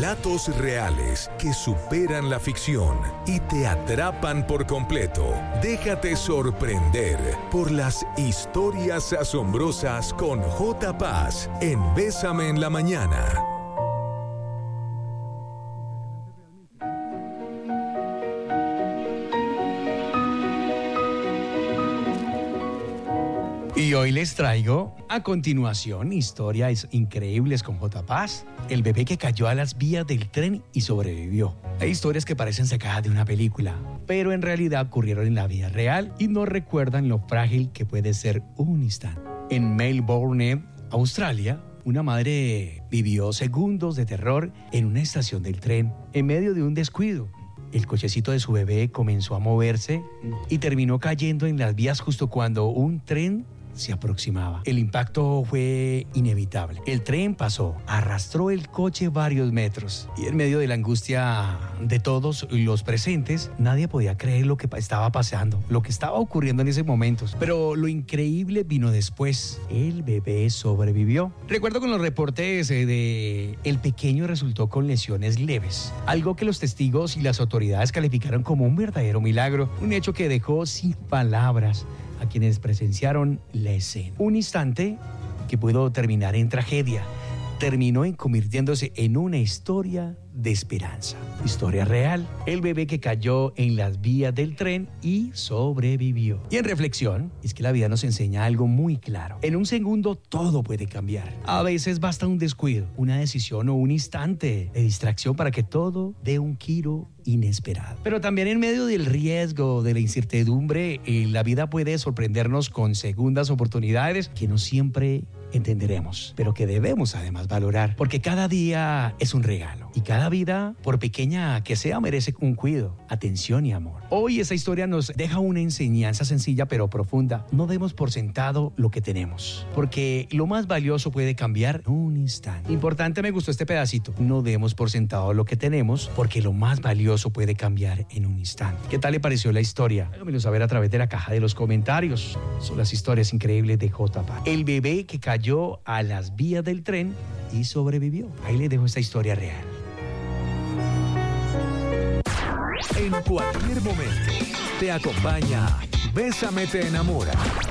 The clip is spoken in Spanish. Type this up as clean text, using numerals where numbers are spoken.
Relatos reales que superan la ficción y te atrapan por completo. Déjate sorprender por las historias asombrosas con J. Paz en Bésame en la Mañana. Y hoy les traigo a continuación historias increíbles con J. Paz, el bebé que cayó a las vías del tren y sobrevivió. Hay historias que parecen sacadas de una película, pero en realidad ocurrieron en la vida real y nos recuerdan lo frágil que puede ser un instante. En Melbourne, Australia, una madre vivió segundos de terror en una estación del tren en medio de un descuido. El cochecito de su bebé comenzó a moverse y terminó cayendo en las vías justo cuando un tren se aproximaba. El impacto fue inevitable. El tren pasó, arrastró el coche varios metros y en medio de la angustia de todos los presentes, nadie podía creer lo que estaba pasando, lo que estaba ocurriendo en ese momento. Pero lo increíble vino después. El bebé sobrevivió. Recuerdo con los reportes de el pequeño resultó con lesiones leves, algo que los testigos y las autoridades calificaron como un verdadero milagro, un hecho que dejó sin palabras a quienes presenciaron la escena. Un instante que pudo terminar en tragedia, terminó convirtiéndose en una historia de esperanza. Historia real. El bebé que cayó en las vías del tren y sobrevivió. Y en reflexión, es que la vida nos enseña algo muy claro. En un segundo todo puede cambiar. A veces basta un descuido, una decisión o un instante de distracción para que todo dé un giro inesperado. Pero también en medio del riesgo, de la incertidumbre, la vida puede sorprendernos con segundas oportunidades que no siempre entenderemos, pero que debemos además valorar, porque cada día es un regalo y cada vida, por pequeña que sea, merece un cuidado, atención y amor. Hoy esa historia nos deja una enseñanza sencilla pero profunda. No demos por sentado lo que tenemos, porque lo más valioso puede cambiar en un instante. Importante, me gustó este pedacito. No demos por sentado lo que tenemos, porque lo más valioso puede cambiar en un instante. ¿Qué tal le pareció la historia? Háganmelo saber a través de la caja de los comentarios. Son las historias increíbles de J. Paz. El bebé que cayó a las vías del tren y sobrevivió. Ahí les dejo esta historia real. En cualquier momento te acompaña Bésame te enamora.